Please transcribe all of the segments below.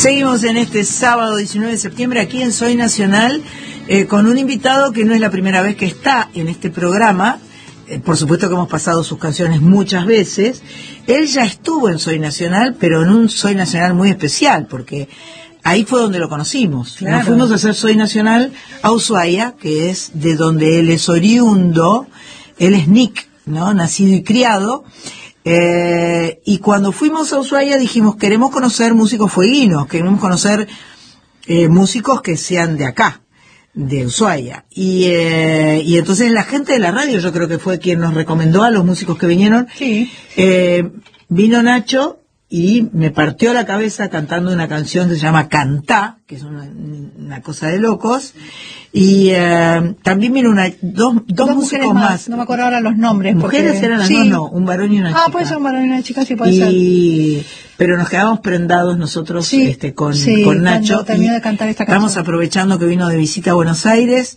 Seguimos en este sábado 19 de septiembre aquí en Soy Nacional con un invitado que no es la primera vez que está en este programa. Por supuesto que hemos pasado sus canciones muchas veces. Él ya estuvo en Soy Nacional, pero en un Soy Nacional muy especial, porque ahí fue donde lo conocimos. Claro. Nos fuimos a hacer Soy Nacional a Ushuaia, que es de donde él es oriundo. Él es Nick, ¿no? Nacido y criado. Y cuando fuimos a Ushuaia dijimos, queremos conocer músicos fueguinos, queremos conocer músicos que sean de acá, de Ushuaia. Y entonces la gente de la radio, yo creo que fue quien nos recomendó a los músicos que vinieron. Sí. Vino Nacho y me partió la cabeza cantando una canción que se llama Cantá, que es una cosa de locos. Y también vino dos músicos más. No me acuerdo ahora los nombres. Mujeres porque... eran las dos, no, un varón y una chica. Puede ser un varón y una chica, sí puede ser. Pero nos quedamos prendados nosotros con Nacho. Terminó de cantar esta canción. Estamos aprovechando que vino de visita a Buenos Aires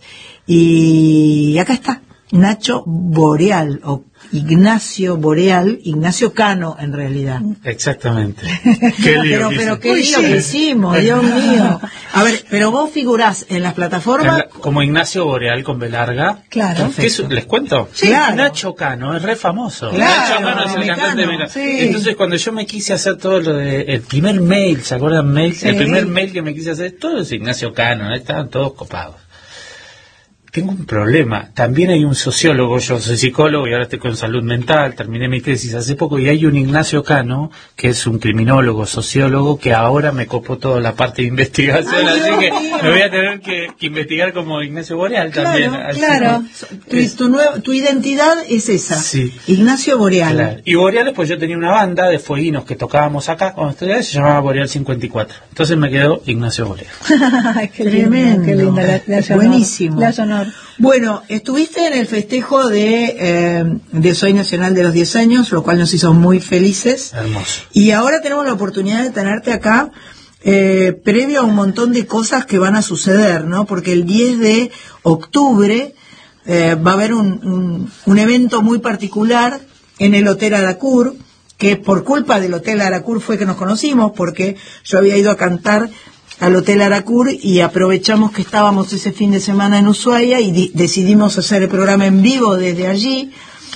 y acá está Nacho Boreal, o Ignacio Boreal, Ignacio Cano en realidad. Exactamente. Qué lío pero qué lío que hicimos, Dios mío. A ver, pero vos figurás en las plataformas como Ignacio Boreal con B larga. Claro. ¿Les cuento? Sí, claro. Nacho Cano es re famoso. Claro, Nacho Cano es el cantante de sí. Entonces cuando yo me quise hacer todo lo de el primer mail, ¿se acuerdan mail? Sí. El primer mail que me quise hacer, todo es Ignacio Cano, estaban todos copados. Tengo un problema. También hay un sociólogo, yo soy psicólogo y ahora estoy con salud mental, terminé mi tesis hace poco, y hay un Ignacio Cano, que es un criminólogo, sociólogo, que ahora me copó toda la parte de investigación, así que me voy a tener que investigar como Ignacio Boreal también. Claro. Tu identidad es esa. Sí. Ignacio Boreal. Claro. Y Boreal, pues yo tenía una banda de fueguinos que tocábamos acá cuando estudiaba, se llamaba Boreal 54. Entonces me quedó Ignacio Boreal. Qué tremendo, qué linda. Buenísimo. Bueno, estuviste en el festejo de Soy Nacional de los 10 años, lo cual nos hizo muy felices. Hermoso. Y ahora tenemos la oportunidad de tenerte acá previo a un montón de cosas que van a suceder, ¿no? Porque el 10 de octubre va a haber un evento muy particular en el Hotel Aracur, que por culpa del Hotel Aracur fue que nos conocimos, porque yo había ido a cantar al Hotel Aracur y aprovechamos que estábamos ese fin de semana en Ushuaia y decidimos hacer el programa en vivo desde allí.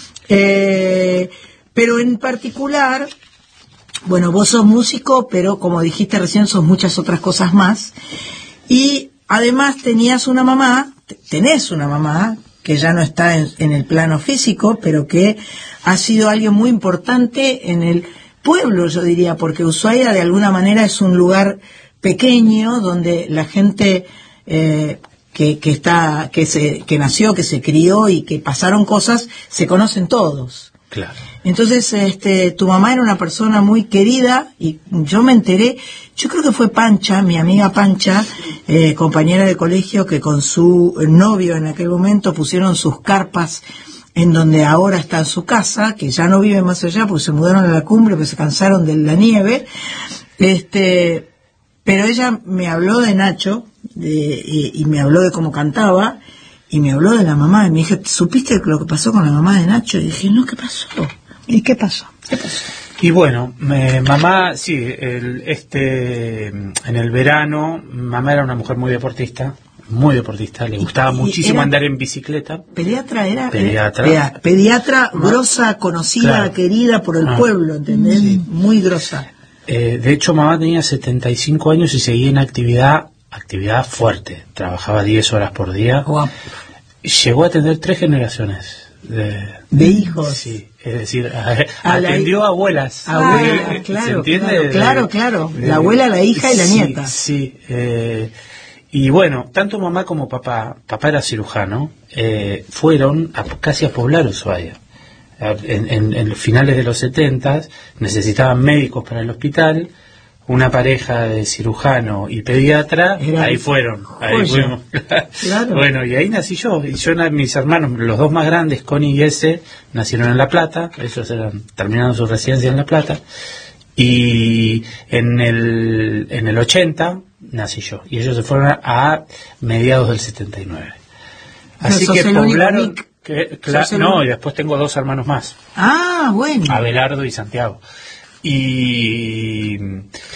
Pero en particular, bueno, vos sos músico, pero como dijiste recién, sos muchas otras cosas más. Y además tenés una mamá, que ya no está en el plano físico, pero que ha sido alguien muy importante en el pueblo, yo diría, porque Ushuaia de alguna manera es un lugar pequeño donde la gente que nació, que se crió y que pasaron cosas, se conocen todos. Claro. Entonces, tu mamá era una persona muy querida y yo me enteré, yo creo que fue Pancha, mi amiga Pancha, compañera de colegio, que con su novio en aquel momento pusieron sus carpas en donde ahora está su casa, que ya no vive más allá porque se mudaron a la cumbre, porque se cansaron de la nieve. Pero ella me habló de Nacho y me habló de cómo cantaba y me habló de la mamá y me dije, ¿supiste lo que pasó con la mamá de Nacho? Y dije, no, ¿qué pasó? ¿Y qué pasó? Y bueno, mamá, sí, en el verano, mamá era una mujer muy deportista, le gustaba muchísimo andar en bicicleta. Pediatra. Pediatra, grosa, conocida, claro, querida por el pueblo, ¿entendés? Sí. Muy grosa. De hecho, mamá tenía 75 años y seguía en actividad fuerte. Trabajaba 10 horas por día. Wow. Llegó a tener 3 generaciones de hijos. Sí, es decir, atendió a abuelas. Claro, ¿se entiende? Claro. La abuela, la hija y la nieta. Sí. Y bueno, tanto mamá como papá era cirujano, fueron casi a poblar Ushuaia. En finales de los 70 necesitaban médicos para el hospital, una pareja de cirujano y pediatra, ahí fuimos. Claro. Bueno, y ahí nací yo, y mis hermanos, los dos más grandes, Connie y Ese, nacieron en La Plata, ellos terminaron su residencia en La Plata, y en el 80 nací yo, y ellos se fueron a mediados del 79. Así que poblaron... No, y después tengo 2 hermanos más. Bueno. Abelardo y Santiago. Y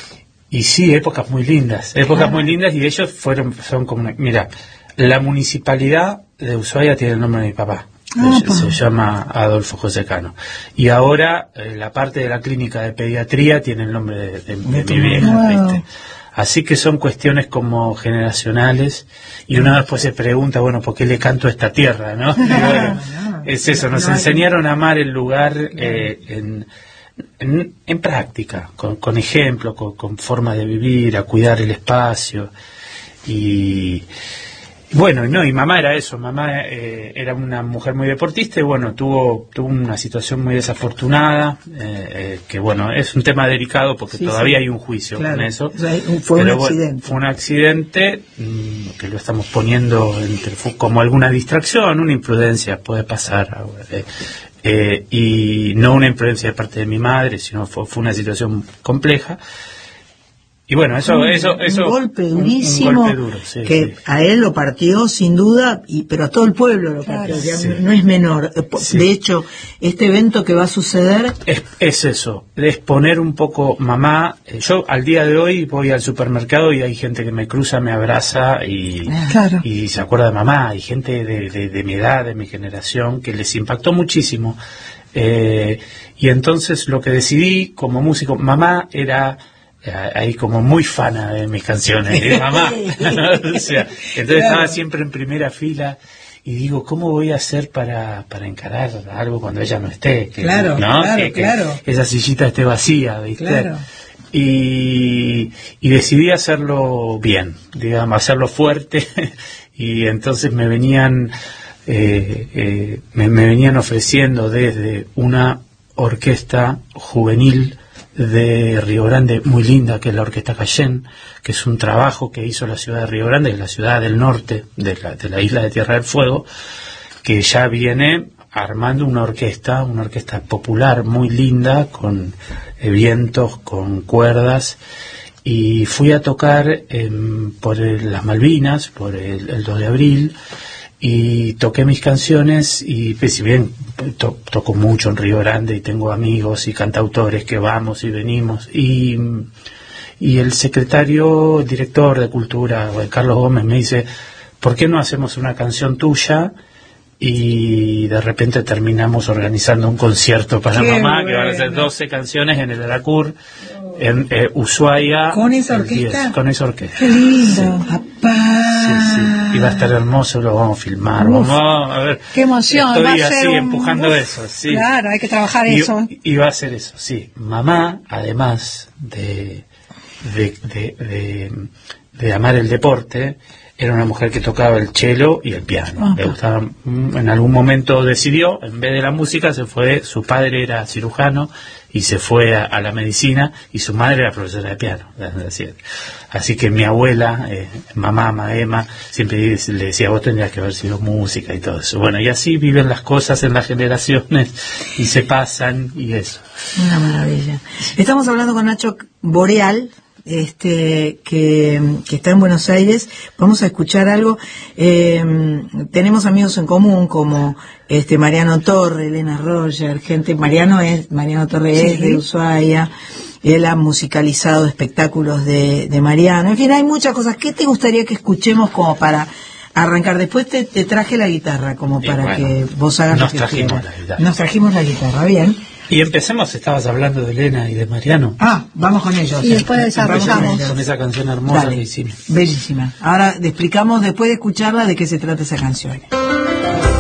Y sí, épocas muy lindas, y ellos son como, mira, la municipalidad de Ushuaia tiene el nombre de mi papá. Se llama Adolfo José Cano. Y ahora la parte de la clínica de pediatría tiene el nombre de mi vieja, ¿viste? Así que son cuestiones como generacionales, y uno después se pregunta, bueno, ¿por qué le canto a esta tierra, no? Y bueno, es eso, nos enseñaron a amar el lugar en práctica, con ejemplo, con forma de vivir, a cuidar el espacio. Y bueno, no, y mamá era eso, mamá era una mujer muy deportista, y bueno, tuvo una situación muy desafortunada, que bueno, es un tema delicado porque todavía hay un juicio con eso. Fue un accidente. Fue un accidente que lo estamos poniendo como alguna distracción, una imprudencia, puede pasar. Y no una imprudencia de parte de mi madre, sino fue una situación compleja. Y bueno, eso un golpe durísimo, un golpe duro, que a él lo partió sin duda, pero a todo el pueblo lo partió, no es menor. De hecho, este evento que va a suceder es eso, es poner un poco mamá. Yo al día de hoy voy al supermercado y hay gente que me cruza, me abraza y se acuerda de mamá. Hay gente de mi edad, de mi generación, que les impactó muchísimo. Y entonces lo que decidí como músico, mamá era ahí como muy fana de mis canciones, de mamá. O sea, entonces estaba siempre en primera fila y digo, ¿cómo voy a hacer para encarar algo cuando ella no esté? Que esa sillita esté vacía, ¿viste? Claro. Y decidí hacerlo bien, digamos, hacerlo fuerte. Y entonces me venían ofreciendo desde una orquesta juvenil de Río Grande muy linda, que es la Orquesta Cayén, que es un trabajo que hizo la ciudad de Río Grande, que es la ciudad del norte de la isla de Tierra del Fuego, que ya viene armando una orquesta popular muy linda, con vientos, con cuerdas, y fui a tocar por las Malvinas, por el 2 de abril, y toqué mis canciones, y pues, si bien toco mucho en Río Grande y tengo amigos y cantautores que vamos y venimos, y el director de Cultura, Carlos Gómez, me dice, ¿por qué no hacemos una canción tuya? Y de repente terminamos organizando un concierto para mamá, que van a ser 12 canciones en el Aracur, en Ushuaia. ¿Con esa orquesta? Con esa orquesta. ¡Qué lindo, papá! Sí. Y va a estar hermoso, lo vamos a filmar. Vamos a ver. ¡Qué emoción! Estoy va a ser así empujando eso, sí. Claro, hay que trabajar eso. Y va a ser eso, sí. Mamá, además de amar el deporte, era una mujer que tocaba el cello y el piano. Le gustaba, en algún momento decidió, en vez de la música, su padre era cirujano y se fue a la medicina, y su madre era profesora de piano. Así que mi abuela, mamá Emma, siempre le decía, vos tendrías que haber sido música y todo eso. Bueno, y así viven las cosas en las generaciones y se pasan, y eso. Una maravilla. Estamos hablando con Nacho Boreal, que está en Buenos Aires. Vamos a escuchar algo. Tenemos amigos en común como Mariano Torre, Elena Roger, Mariano Torre es de Ushuaia. Él ha musicalizado espectáculos de Mariano. En fin, hay muchas cosas. ¿Qué te gustaría que escuchemos como para arrancar? Después te traje la guitarra como para que vos hagas lo que quieras. Nos trajimos la guitarra, bien. Y empecemos, estabas hablando de Elena y de Mariano. Vamos con ellos. Y después desarrollamos. Con esa canción hermosa que hicimos. Bellísima. Ahora explicamos, después de escucharla, de qué se trata esa canción.